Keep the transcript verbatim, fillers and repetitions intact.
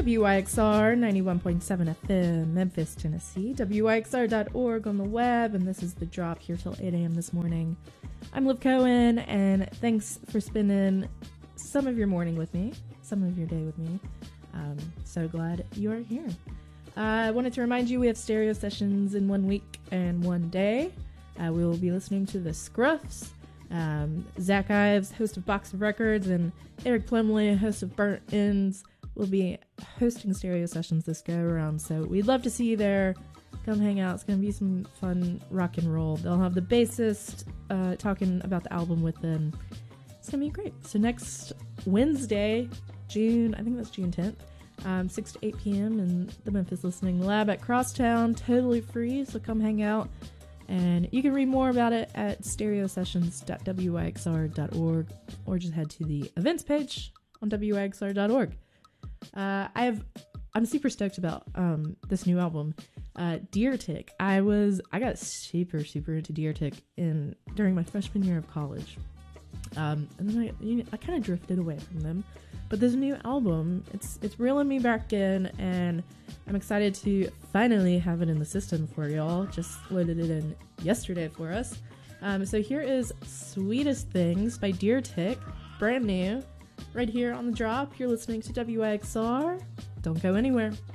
W Y X R ninety-one point seven F M, Memphis, Tennessee. W Y X R dot org on the web, and this is The Drop here till eight a.m. this morning. I'm Liv Cohen, and thanks for spending some of your morning with me, some of your day with me. Um, so glad you are here. Uh, I wanted to remind you we have stereo sessions in one week and one day. Uh, we will be listening to the Scruffs, um, Zach Ives, host of Box of Records, and Eric Plumley, host of Burnt Ends, will be hosting stereo sessions this go around. So we'd love to see you there. Come hang out. It's going to be some fun rock and roll. They'll have the bassist uh, talking about the album with them. It's going to be great. So next Wednesday, June, I think that's June tenth, um, six to eight p.m. in the Memphis Listening Lab at Crosstown. Totally free, so come hang out. And you can read more about it at stereo sessions dot W Y X R dot org or just head to the events page on W Y X R dot org. Uh, I have, I'm super stoked about um, this new album, uh, Deer Tick. I was, I got super, super into Deer Tick in during my freshman year of college. Um, and then I, you know, I kind of drifted away from them. But this new album, it's it's reeling me back in, and I'm excited to finally have it in the system for y'all. Just loaded it in yesterday for us. Um, so here is Sweetest Things by Deer Tick, brand new, right here on The Drop. You're listening to W I X R. Don't go anywhere.